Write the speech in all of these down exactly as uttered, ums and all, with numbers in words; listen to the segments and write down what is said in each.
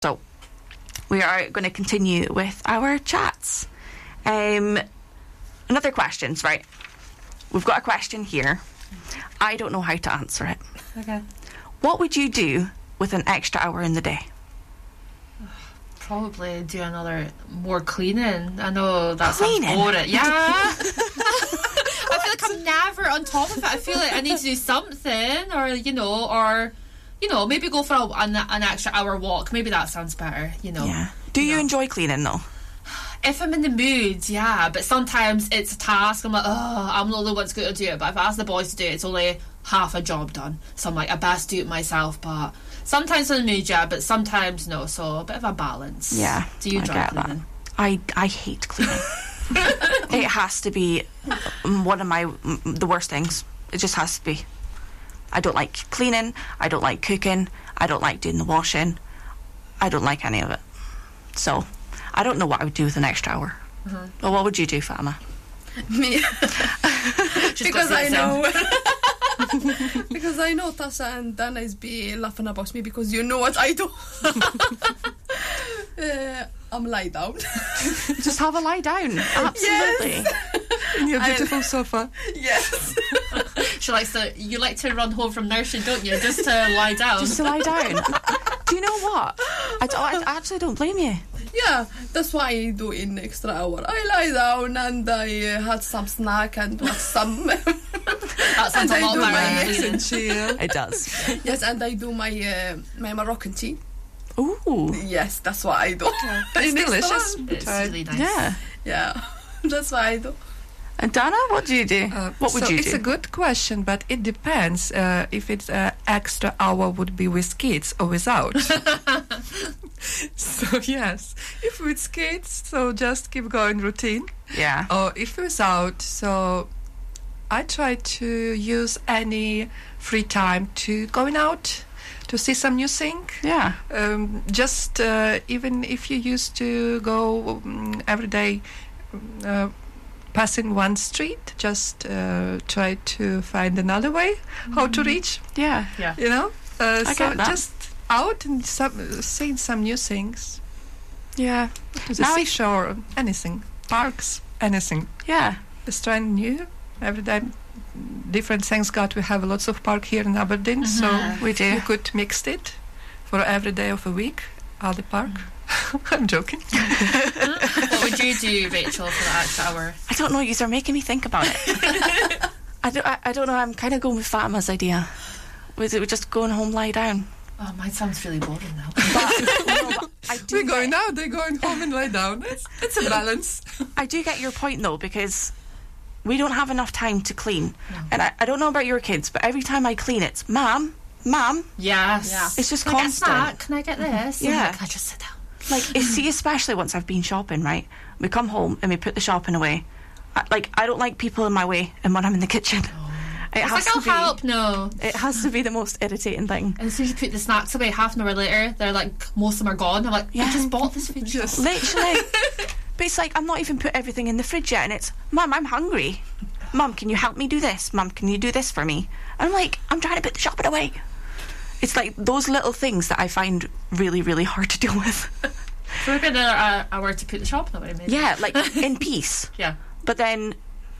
So we are going to continue with our chats. Um, another questions, right? We've got a question here. I don't know how to answer it. Okay. What would you do with an extra hour in the day? Probably do another more cleaning. I know that Cleaning? sounds boring. Yeah. I feel like I'm never on top of it. I feel like I need to do something, or you know, or you know, maybe go for a, an, an extra hour walk. Maybe that sounds better. You know. Yeah. Do you No. enjoy cleaning though? If I'm in the mood, yeah, but sometimes it's a task. I'm like, oh, I'm the only one that's going to do it. But if I ask the boys to do it, it's only half a job done. So I'm like, I best do it myself. But sometimes I'm in the mood, yeah, but sometimes no. So a bit of a balance. Yeah. Do you I enjoy get cleaning? that. I, I hate cleaning. It has to be one of my the worst things. It just has to be. I don't like cleaning. I don't like cooking. I don't like doing the washing. I don't like any of it. So I don't know what I would do with an extra hour. Mm-hmm. Well, what would you do, Fatima? Me. Just Because go I sit down. know. Because I know Tasha and Dana is be laughing about me because you know what I do. uh, I'm lie down. Just have a lie down. Absolutely. In your I- beautiful sofa. Yes. She likes to. You like to run home from nursing, don't you? Just to lie down. Just to lie down. Do you know what? I, d- I actually don't blame you. Yeah, that's why I do in extra hour. I lie down and I uh, had some snack and watch some. That sounds and a I lot do better my than ex cleaning. And chill. It does. Yes, and I do my uh, my Moroccan tea. Ooh. Yes, that's what I do. It's In extra delicious. hour. It's really nice. Yeah. Yeah, that's what I do. And Dana, what do you do? Uh, what would so you it's do? a good question, but it depends uh, if it's uh, extra hour would be with kids or without. So yes, if with kids, so just keep going routine. Yeah. Or if without, so I try to use any free time to going out to see some new thing. Yeah. Um, just uh, even if you used to go um, every day uh, passing one street, just uh, try to find another way how to reach, Yeah. Yeah. you know. Uh, I so get that. just out and some, seeing some new things, Yeah. to the Now I- seashore, anything, parks, anything. Yeah. Just trying new every day. Different things. God, we have lots of park here in Aberdeen, so We do. you could mix it for every day of a week. Other park. I'm joking. What would you do, Rachel, for that extra hour? I don't know. You are making me think about it. I don't. I, I don't know. I'm kind of going with Fatima's idea. Was it just going home, lie down? Oh, mine sounds really boring now. No, but I do. We're going get, out, they're going home and lie down. It's, it's a balance. I do get your point though, because we don't have enough time to clean. No. And I, I don't know about your kids, but every time I clean, it's ma'am, ma'am. Yes. Yeah. It's just Can I get a constant. snack? Can I get this? Yeah. I'm like, Can I just sit down? Like, you see, especially once I've been shopping, right? We come home and we put the shopping away. I, like, I don't like people in my way, and when I'm in the kitchen, it It's has like, to I'll be. help. No. It has to be the most irritating thing. And as soon as you put the snacks away, half an hour later, they're like, most of them are gone. I'm like, Yeah. I just bought this food. Yes. Literally. But it's like, I'm not even put everything in the fridge yet, and it's, Mum, I'm hungry. Mum, can you help me do this? Mum, can you do this for me? And I'm like, I'm trying to put the shopping away. It's like those little things that I find really, really hard to deal with. So maybe another uh, hour to put the shopping away, maybe. Yeah, like in peace. Yeah. But then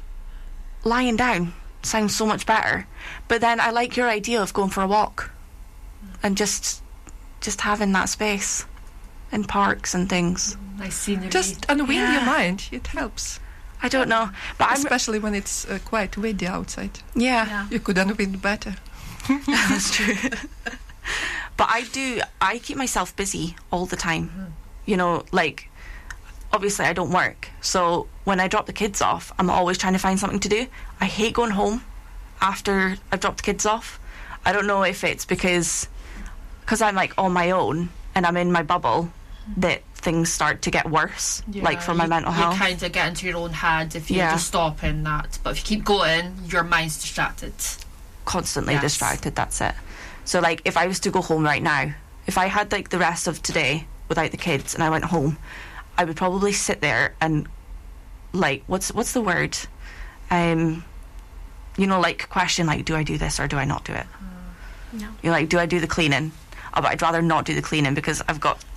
lying down sounds so much better. But then I like your idea of going for a walk and just just having that space in parks and things. Nice scenery. Just unwind Yeah. your mind. It helps. I don't know, but I'm Especially when it's uh, quite windy outside. yeah, Yeah. You could unwind better. that's true. But I do. I keep myself busy all the time. You know, like obviously I don't work, so when I drop the kids off, I'm always trying to find something to do. I hate going home after I've dropped the kids off. I don't know if it's because because I'm like on my own and I'm in my bubble that things start to get worse, Yeah, like for my you, mental you health. kind of get into your own head if you Yeah. just stop in that. But if you keep going, your mind's distracted. Constantly Yes. distracted, that's it. So like if I was to go home right now, if I had like the rest of today without the kids and I went home, I would probably sit there and like what's what's the word um you know, like question like, do I do this or do I not do it? No. You're like, do I do the cleaning? Oh, but I'd rather not do the cleaning because I've got